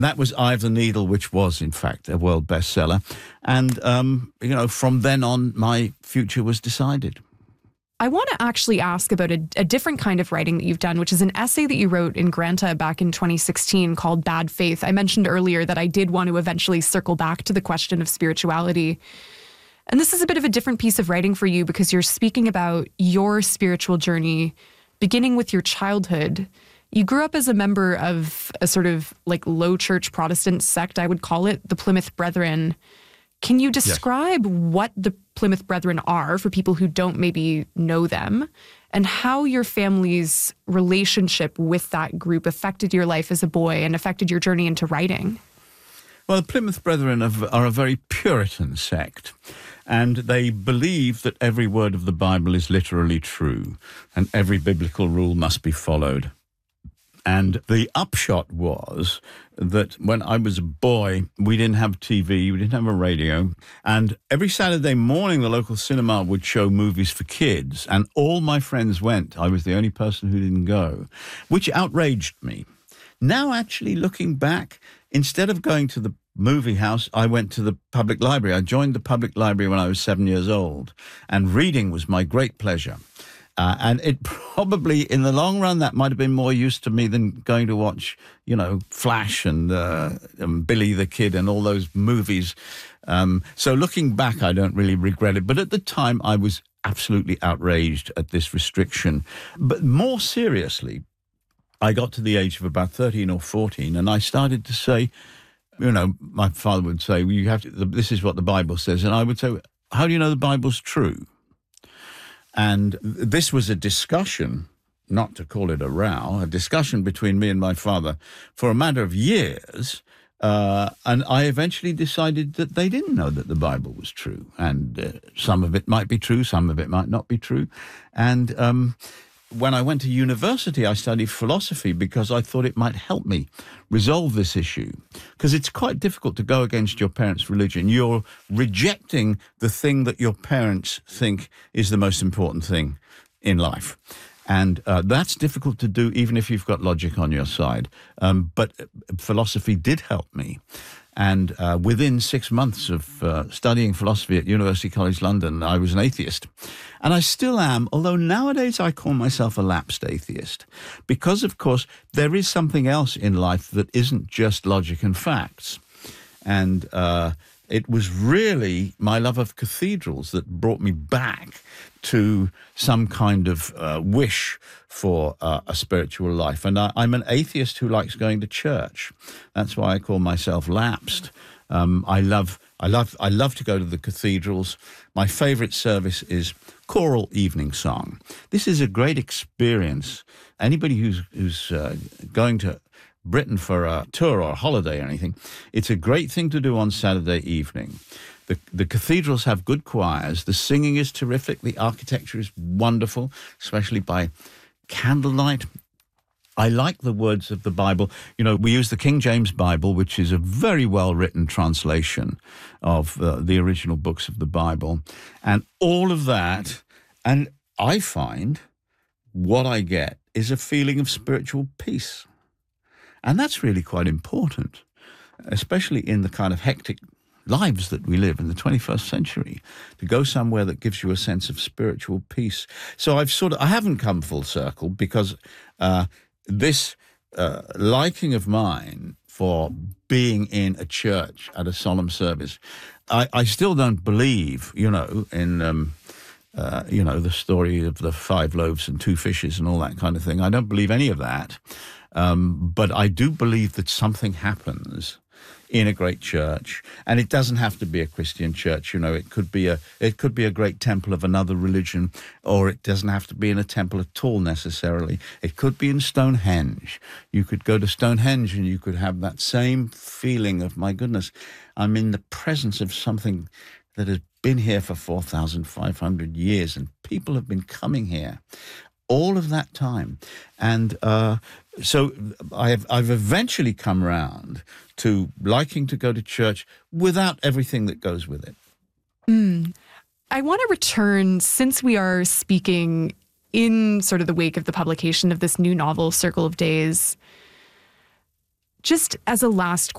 That was Eye of the Needle, which was, in fact, a world bestseller. And, from then on, my future was decided. I want to actually ask about a different kind of writing that you've done, which is an essay that you wrote in Granta back in 2016 called Bad Faith. I mentioned earlier that I did want to eventually circle back to the question of spirituality. And this is a bit of a different piece of writing for you because you're speaking about your spiritual journey, beginning with your childhood. You grew up as a member of a sort of like low church Protestant sect, I would call it, the Plymouth Brethren. Can you describe what the Plymouth Brethren are for people who don't maybe know them, and how your family's relationship with that group affected your life as a boy and affected your journey into writing? Well, the Plymouth Brethren are a very Puritan sect, and they believe that every word of the Bible is literally true, and every biblical rule must be followed. And the upshot was that when I was a boy, we didn't have TV, we didn't have a radio. And every Saturday morning, the local cinema would show movies for kids. And all my friends went. I was the only person who didn't go, which outraged me. Now, actually, looking back, instead of going to the movie house, I went to the public library. I joined the public library when I was 7 years old. And reading was my great pleasure. And it probably, in the long run, that might have been more use to me than going to watch, Flash and Billy the Kid and all those movies. So looking back, I don't really regret it. But at the time, I was absolutely outraged at this restriction. But more seriously, I got to the age of about 13 or 14, and I started to say, my father would say, well, you have to, this is what the Bible says. And I would say, how do you know the Bible's true? And this was a discussion, not to call it a row, a discussion between me and my father for a matter of years. And I eventually decided that they didn't know that the Bible was true. And some of it might be true, some of it might not be true. And when I went to university, I studied philosophy because I thought it might help me resolve this issue. Because it's quite difficult to go against your parents' religion. You're rejecting the thing that your parents think is the most important thing in life. And that's difficult to do even if you've got logic on your side. But philosophy did help me. And within 6 months of studying philosophy at University College London, I was an atheist. And I still am, although nowadays I call myself a lapsed atheist. Because, of course, there is something else in life that isn't just logic and facts. And it was really my love of cathedrals that brought me back to some kind of wish for a spiritual life. And I'm an atheist who likes going to church. That's why I call myself lapsed. I love to go to the cathedrals. My favorite service is choral evening song. This is a great experience. Anybody who's going to Britain for a tour or a holiday or anything, it's a great thing to do on Saturday evening. The cathedrals have good choirs. The singing is terrific. The architecture is wonderful, especially by candlelight. I like the words of the Bible. We use the King James Bible, which is a very well-written translation of the original books of the Bible. And all of that, and I find what I get is a feeling of spiritual peace. And that's really quite important, especially in the kind of hectic lives that we live in the 21st century, to go somewhere that gives you a sense of spiritual peace. So I haven't come full circle because this liking of mine for being in a church at a solemn service, I still don't believe, in the story of the 5 loaves and 2 fishes and all that kind of thing. I don't believe any of that. But I do believe that something happens in a great church, and it doesn't have to be a Christian church. It could be a great temple of another religion, or it doesn't have to be in a temple at all necessarily. It could be in Stonehenge. You could go to Stonehenge and you could have that same feeling of, my goodness, I'm in the presence of something that has been here for 4,500 years, and people have been coming here all of that time. And so I've eventually come around to liking to go to church without everything that goes with it. I want to return, since we are speaking in sort of the wake of the publication of this new novel, Circle of Days, just as a last